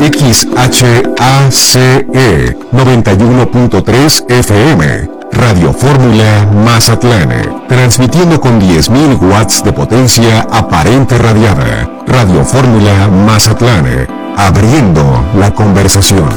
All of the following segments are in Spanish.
XHACE 91.3 FM. Radio Fórmula Mazatlán, transmitiendo con 10.000 watts de potencia aparente radiada. Radio Fórmula Mazatlán, abriendo la conversación.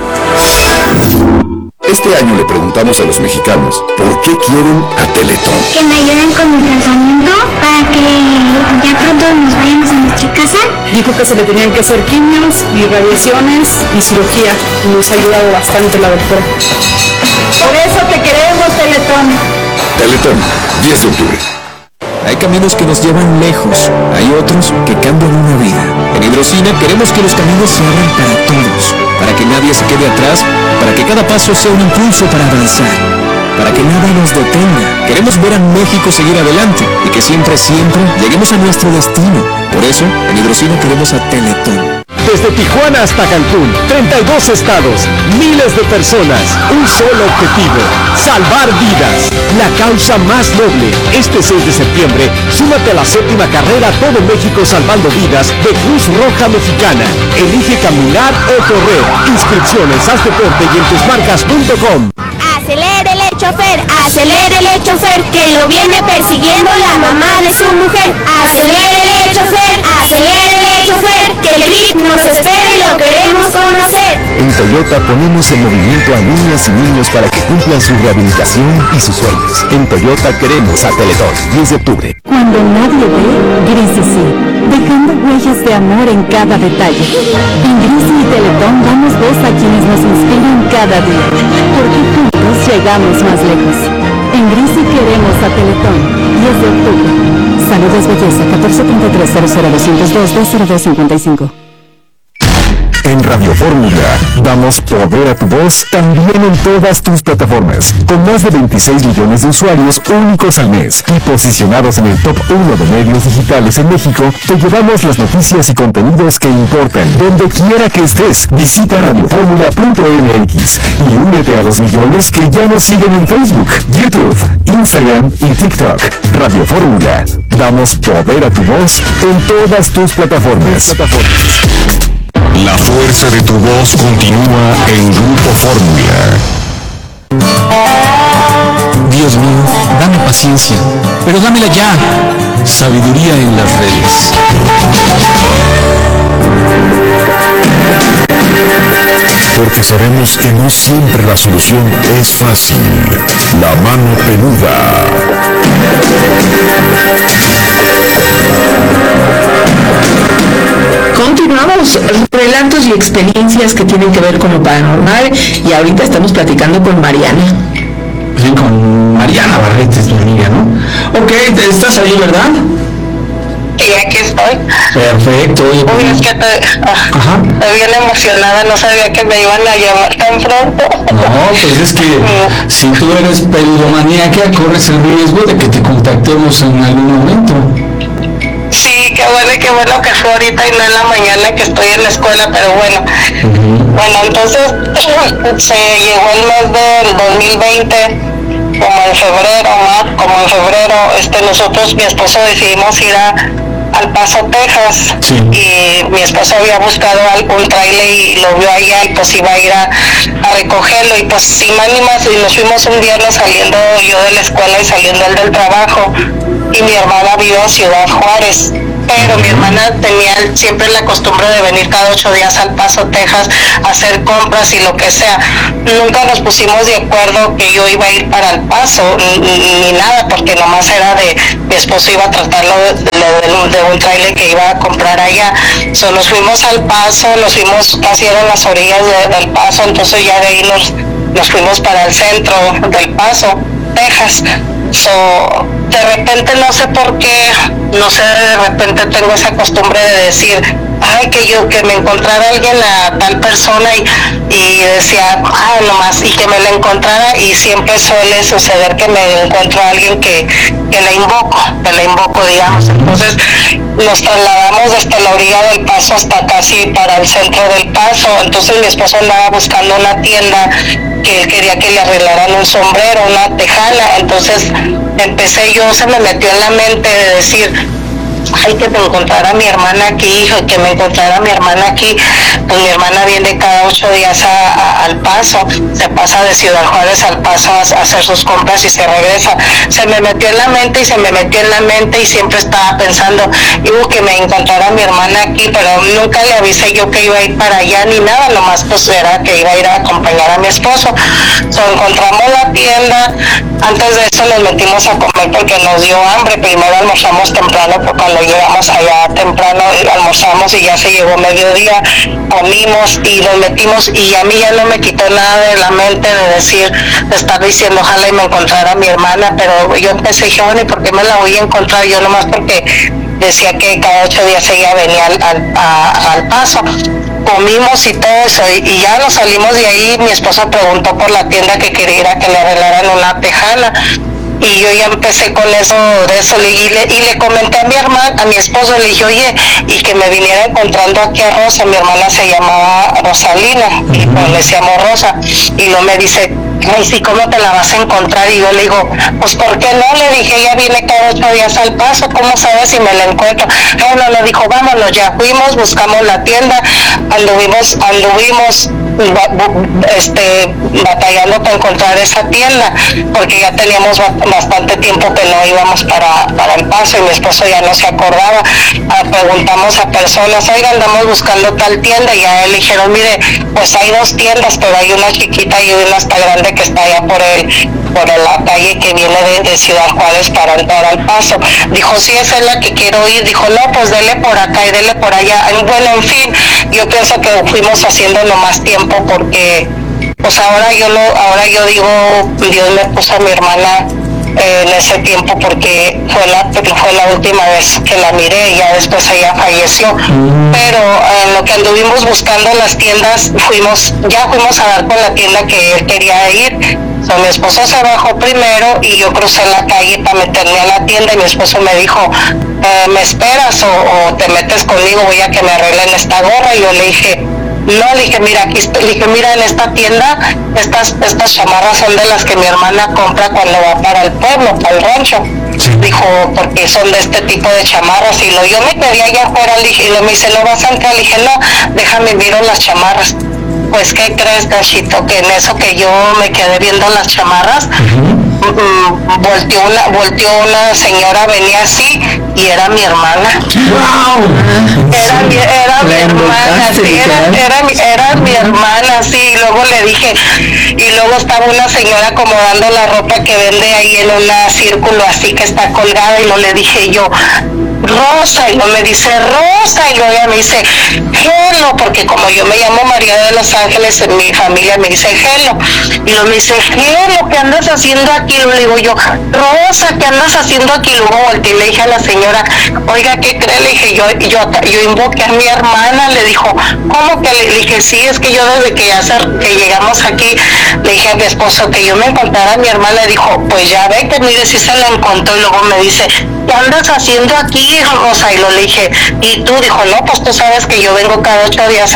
Este año le preguntamos a los mexicanos ¿por qué quieren a Teletón? Que me ayuden con mi tratamiento para que ya pronto nos vayamos a nuestra casa. Dijo que se le tenían que hacer quimios y radiaciones y cirugía. Nos ha ayudado bastante la doctora. Por eso te queremos, Teletón. Teletón, 10 de octubre. Hay caminos que nos llevan lejos, hay otros que cambian una vida. En Hidrocina queremos que los caminos se abran para todos, para que nadie se quede atrás, para que cada paso sea un impulso para avanzar, para que nada nos detenga. Queremos ver a México seguir adelante y que siempre lleguemos a nuestro destino. Por eso, en Hidrocina queremos a Teletón. Desde Tijuana hasta Cancún, 32 estados, miles de personas, un solo objetivo, salvar vidas. La causa más noble. Este 6 de septiembre, súmate a la 7ª carrera Todo México Salvando Vidas de Cruz Roja Mexicana. Elige caminar o correr. Inscripciones, haz deporte y en tusmarcas.com. Acelérele, chofer, que lo viene persiguiendo la mamá de su mujer. Acelérele, chofer, que el VIP nos espera y lo queremos conocer. En Toyota ponemos en movimiento a niñas y niños para que cumplan su rehabilitación y sus sueños. En Toyota queremos a Teletón, 10 de octubre. Cuando nadie ve, Grisi sí, dejando huellas de amor en cada detalle. En Grisi y Teletón damos voz a quienes nos inspiran cada día, porque juntos llegamos más lejos. En Grisi queremos a Teletón, 10 de octubre. Saludos Belleza, 1433-00202-20255. En Radio Fórmula damos poder a tu voz también en todas tus plataformas, con más de 26 millones de usuarios únicos al mes y posicionados en el top 1 de medios digitales en México. Te llevamos las noticias y contenidos que importan donde quiera que estés. Visita radioformula.mx y únete a los millones que ya nos siguen en Facebook, YouTube, Instagram y TikTok. Radio Fórmula, damos poder a tu voz en todas tus plataformas. La fuerza de tu voz continúa en Grupo Fórmula. Dios mío, dame paciencia, pero dámela ya. Sabiduría en las redes. Porque sabemos que no siempre la solución es fácil. La mano peluda. Continuamos, relatos y experiencias que tienen que ver con lo paranormal, y ahorita estamos platicando con Mariana. Sí, con Mariana Barrete es mi amiga, ¿no? Ok, estás ahí, ¿verdad? Sí, aquí estoy. Perfecto. Uy, es que estoy bien emocionada, no sabía que me iban a llamar tan pronto. No, pues es que si tú eres peludomaníaca, corres el riesgo de que te contactemos en algún momento. Sí, qué bueno que fue ahorita y no en la mañana que estoy en la escuela, pero bueno. Bueno, entonces se llegó el mes del 2020, como en febrero, nosotros, mi esposo, decidimos ir al Paso, Texas. Sí. Y mi esposo había buscado un trailer y lo vio allá y pues iba a ir a recogerlo, y pues sin más ni más, y nos fuimos un viernes saliendo yo de la escuela y saliendo él del trabajo, y mi hermana vive en Ciudad Juárez, pero mi hermana tenía siempre la costumbre de venir cada 8 días al Paso, Texas, a hacer compras y lo que sea. Nunca nos pusimos de acuerdo que yo iba a ir para el Paso, ni nada, porque nomás era de mi esposo iba a tratarlo de un trailer que iba a comprar allá. So, nos fuimos al Paso, nos fuimos casi eran las orillas del Paso, entonces ya de ahí nos fuimos para el centro del Paso, Texas. So, de repente no sé por qué, de repente tengo esa costumbre de decir, ay, que me encontrara alguien a tal persona y decía, nomás, y que me la encontrara, y siempre suele suceder que me encuentro a alguien que la invoco, digamos. Entonces nos trasladamos desde la orilla del Paso hasta casi para el centro del Paso. Entonces mi esposo andaba buscando una tienda que él quería que le arreglaran un sombrero, una tejana. Entonces se me metió en la mente de decir, ay, que me encontrara mi hermana aquí, que me encontrara mi hermana aquí. Pues mi hermana viene cada 8 días al Paso, se pasa de Ciudad Juárez al Paso a hacer sus compras y se regresa. Se me metió en la mente y siempre estaba pensando, que me encontrara mi hermana aquí, pero nunca le avisé yo que iba a ir para allá ni nada, nomás pues era que iba a ir a acompañar a mi esposo. Encontramos la tienda, antes de eso nos metimos a comer porque nos dio hambre. Primero almorzamos temprano, porque cuando llegamos allá temprano almorzamos y ya se llegó mediodía, comimos y nos metimos, y a mí ya no me quitó nada de la mente de estar diciendo ojalá y me encontrara mi hermana, pero yo empecé, dije, bueno, ¿y por qué me la voy a encontrar? Yo nomás porque decía que cada 8 días ella venía al Paso. Comimos y todo eso, y ya nos salimos de ahí. Mi esposo preguntó por la tienda que quería ir a que le arreglaran una tejana, y yo ya empecé con eso y le comenté a mi esposo, le dije, oye, y que me viniera encontrando aquí a Rosa. Mi hermana se llamaba Rosalina, y pues le decíamos Rosa, y no me dice, ay, sí, ¿cómo te la vas a encontrar? Y yo le digo, pues, ¿por qué no? Le dije, ella viene cada 8 días al Paso, ¿cómo sabes si me la encuentro? Bueno, le dijo, vámonos, ya fuimos, buscamos la tienda, anduvimos batallando para encontrar esa tienda, porque ya teníamos bastante tiempo que no íbamos para el Paso, y mi esposo ya no se acordaba. Preguntamos a personas, oiga, andamos buscando tal tienda, y a él le dijeron, mire, pues hay 2 tiendas, pero hay una chiquita y una hasta grande que está allá por la calle que viene de Ciudad Juárez para entrar al Paso. Dijo, sí, esa es la que quiero ir. Dijo, no, pues dele por acá y dele por allá. Bueno, en fin, yo pienso que fuimos haciendo más tiempo, porque pues ahora yo digo, Dios me puso a mi hermana en ese tiempo, porque fue la última vez que la miré, y ya después ella falleció. Pero en lo que anduvimos buscando las tiendas, fuimos a dar con la tienda que él quería ir. Mi esposo se bajó primero y yo crucé la calle para meterme a la tienda, y mi esposo me dijo, ¿me esperas o te metes conmigo? Voy a que me arreglen esta gorra. Y yo le dije, no, le dije, mira, mira, en esta tienda, estas chamarras son de las que mi hermana compra cuando va para el pueblo, para el rancho. Dijo, porque son de este tipo de chamarras. Y yo me quedé allá afuera, y me dice, ¿no vas a entrar? Le dije, no, déjame miro las chamarras. Pues, ¿qué crees, Gachito? Que en eso que yo me quedé viendo las chamarras, volteó una señora, venía así, y era mi hermana. ¡Wow! Era mi hermana, sí, era mi hermana, sí. Y luego le dije, y luego estaba una señora acomodando la ropa que vende ahí en un círculo así que está colgada, y no le dije yo, Rosa, y no me dice Rosa, y luego ella me dice Gelo, porque como yo me llamo María de los Ángeles, en mi familia me dice Gelo, y luego me dice Gelo, ¿qué andas haciendo aquí? Y le digo yo, Rosa, ¿qué andas haciendo aquí? Y luego volteé y le dije a la señora, oiga, ¿qué cree? Le dije, yo invoqué a mi hermana. Le dijo, ¿cómo que? Le dije, sí, es que yo desde que llegamos aquí, le dije a mi esposo que yo me encontrara a mi hermana. Le dijo, pues ya ve que mire si se la encontró. Y luego me dice, ¿qué andas haciendo aquí, Rosa? Y lo le dije, ¿y tú? Dijo, no, pues tú sabes que yo vengo cada 8 días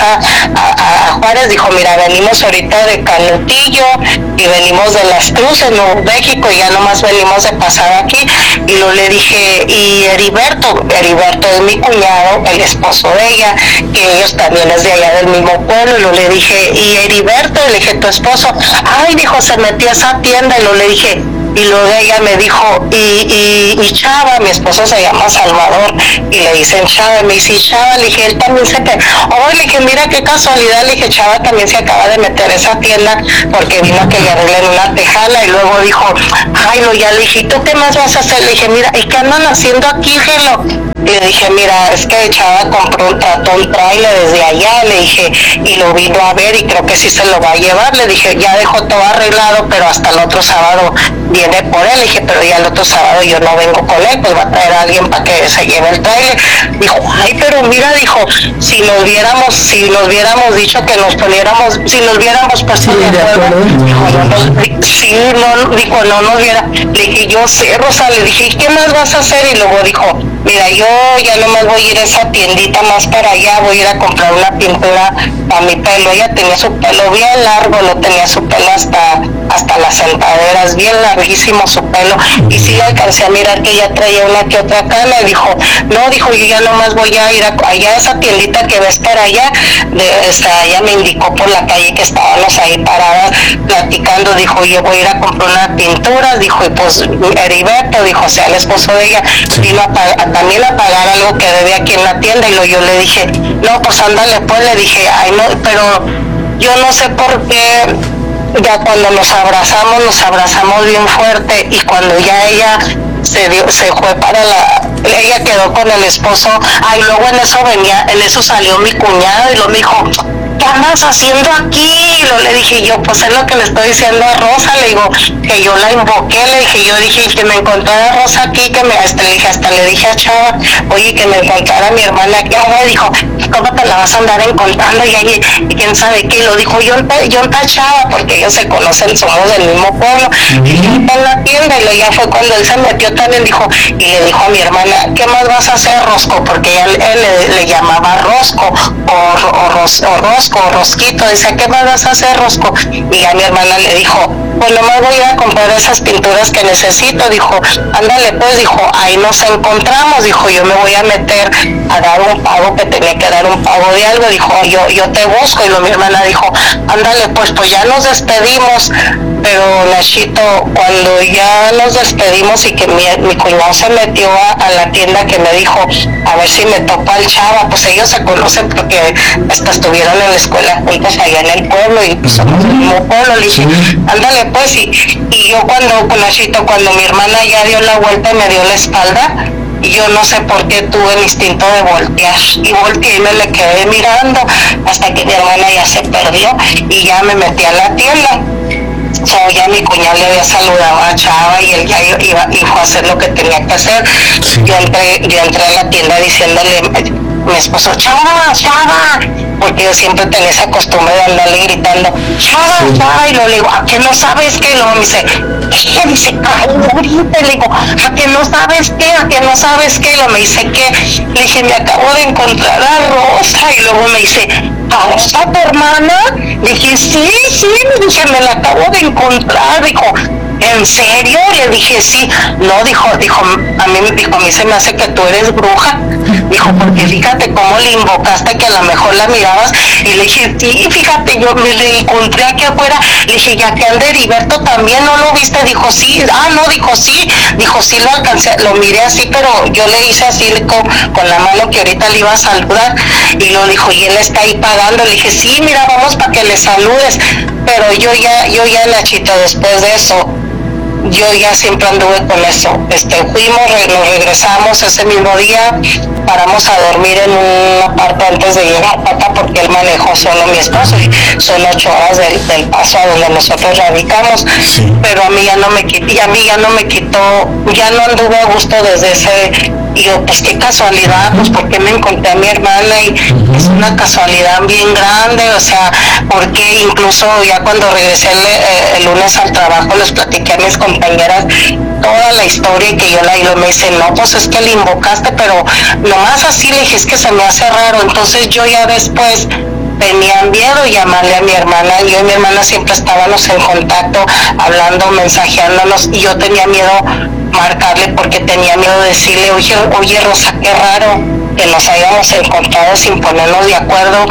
a Juárez. Dijo, mira, venimos ahorita de Canutillo y venimos de Las Cruces, Nuevo México, y ya nomás venimos de pasar aquí. Y lo le dije, y Heriberto es mi cuñado, el esposo de ella, que ellos también es de allá del mismo pueblo. Y lo le dije, y Heriberto, le dije, tu esposo, ay, dijo, se metió a esa tienda. Y lo le dije, y luego ella me dijo, y Chava, mi esposo se llama Salvador, y le dicen Chava, y me dice, Chava, le dije, él también le dije, mira qué casualidad, le dije, Chava también se acaba de meter a esa tienda porque vino a que le arreglen una tejana. Y luego dijo, ay, no, ya le dije, ¿tú qué más vas a hacer? Le dije, mira, ¿y qué andan haciendo aquí, Gelo? Y le dije, mira, es que Chava trató un trailer desde allá, le dije, y lo vino a ver, y creo que sí se lo va a llevar. Le dije, ya dejó todo arreglado, pero hasta el otro sábado viene por él. Le dije, pero ya el otro sábado yo no vengo con él, pues va a traer a alguien para que se lleve el trailer. Dijo, ay, pero mira, dijo, si nos hubiéramos dicho que nos poniéramos, si nos viéramos puesto de acuerdo, dijo, no nos viera. Le dije, yo sé, Rosa, le dije, ¿y qué más vas a hacer? Y luego dijo, mira, yo ya nomás voy a ir a esa tiendita más para allá, voy a ir a comprar una pintura para mi pelo. Ella tenía su pelo bien largo, no tenía su pelo hasta las sentaderas, bien larguísimo su pelo, y sí le alcancé a mirar que ella traía una que otra cana, y dijo, no, dijo, yo ya nomás voy a ir allá a esa tiendita que ves para allá, ella me indicó por la calle que estábamos ahí paradas platicando, dijo, yo voy a ir a comprar unas pinturas, dijo, y pues Heriberto, dijo, o sea, el esposo de ella, vino también a pagar algo que debía aquí en la tienda, y yo le dije, no, pues ándale, pues, le dije, ay, no, pero yo no sé por qué, ya cuando nos abrazamos bien fuerte, y cuando ya ella se fue ella quedó con el esposo, luego en eso salió mi cuñado, y lo me dijo, ¿qué andas haciendo aquí? Y le dije yo, pues es lo que le estoy diciendo a Rosa, le digo, que yo la invoqué, yo dije que me encontrara Rosa aquí, hasta le dije a Chava, oye, que me encontrara mi hermana aquí, me dijo, ¿cómo te la vas a andar encontrando? Y quién sabe qué, lo dijo yo en Chava, porque ellos se conocen, somos del mismo pueblo, y yo en la tienda, y ya fue cuando él se metió también, dijo, y le dijo a mi hermana, ¿qué más vas a hacer, Rosco? Porque él le llamaba Rosco, o Rosco, o Rosquito, dice, ¿qué más vas a hacer, Rosco? Y a mi hermana le dijo, bueno, me voy a ir a comprar esas pinturas que necesito, dijo, ándale pues, dijo, ahí nos encontramos, dijo, yo me voy a meter a dar un pago, que tenía que dar un pago de algo, dijo, yo te busco, y mi hermana dijo, ándale pues ya nos despedimos, pero Nachito, cuando ya nos despedimos y que mi cuñado se metió a la tienda, que me dijo, a ver si me topa el Chava, pues ellos se conocen porque estuvieron en la escuela juntos allá en el pueblo, y pues somos del mismo pueblo, le dije, ándale pues, y yo cuando mi hermana ya dio la vuelta y me dio la espalda, y yo no sé por qué tuve el instinto de voltear, y volteé y me le quedé mirando hasta que mi hermana ya se perdió, y ya me metí a la tienda. Ya mi cuñado le había saludado a Chava, y él ya fue a hacer lo que tenía que hacer. Yo entré a la tienda diciéndole mi esposo, Chava, porque yo siempre tenía esa costumbre de andarle gritando, Chava, y le digo, ¿a qué no sabes qué? Y luego me dice, ¿qué? Dice, ay, no grites, le digo, ¿a qué no sabes qué? ¿A qué no sabes qué? Y luego me dice, ¿qué? Le dije, me acabo de encontrar a Rosa, y luego me dice, ¿a Rosa, tu hermana? Dije, sí, me dije, me la acabo de encontrar, dijo, ¿en serio? Le dije, sí. No, dijo, a mí se me hace que tú eres bruja. Dijo, porque fíjate cómo le invocaste, que a lo mejor la mirabas. Y le dije, sí, fíjate, yo me le encontré aquí afuera. Le dije, ya que anda Heriberto también, ¿no lo viste? Dijo, sí. No, dijo, sí, lo alcancé, lo miré así, pero yo le hice así con la mano, que ahorita le iba a saludar. Y lo dijo, y él está ahí pagando. Le dije, sí, mira, vamos para que le saludes. Pero yo ya, Nachito, después de eso, yo ya siempre anduve con eso. Nos regresamos ese mismo día, paramos a dormir en una parte antes de llegar acá, porque él manejó solo, mi esposo, y son 8 horas del paso a donde nosotros radicamos. Pero a mí ya no me quitó, ya no anduve a gusto desde ese. Y yo, pues qué casualidad, pues porque me encontré a mi hermana, y es una casualidad bien grande, o sea, porque incluso ya cuando regresé el lunes al trabajo, les platiqué a mis compañeras toda la historia, y que yo me dice, no, pues es que le invocaste, pero nomás así, le dije, es que se me hace raro. Entonces yo ya después tenía miedo llamarle a mi hermana. Yo y mi hermana siempre estábamos en contacto, hablando, mensajeándonos, y yo tenía miedo marcarle, porque tenía miedo de decirle, oye Rosa, qué raro que nos hayamos encontrado sin ponernos de acuerdo.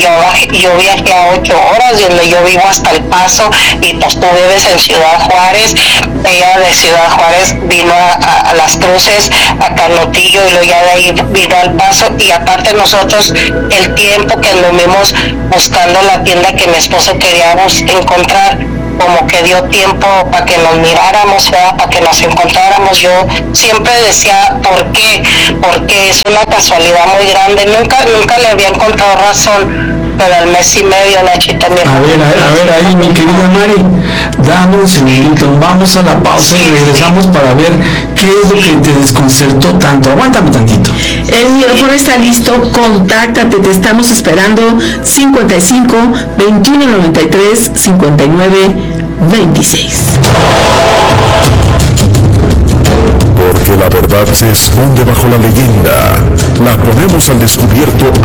Yo viajé a 8 horas, donde yo vivo hasta El Paso, y pues tú vives en Ciudad Juárez. Ella de Ciudad Juárez vino a Las Cruces, a Canutillo, y luego ya de ahí vino al Paso. Y aparte nosotros, el tiempo que anduvimos buscando la tienda que mi esposo quería encontrar, como que dio tiempo para que nos miráramos, para que nos encontráramos. Yo siempre decía, ¿por qué? Porque es una casualidad muy grande. Nunca le había encontrado razón, pero al mes y medio, Nachita, mi hermana. A ver, ahí, mi querida Mari, dame un segundito, vamos a la pausa y regresamos para ver qué es lo que te desconcertó tanto. Aguántame tantito. El micrófono está listo, contáctate, te estamos esperando. 55 21 93 59 26. Porque la verdad se esconde bajo la leyenda. La ponemos al descubierto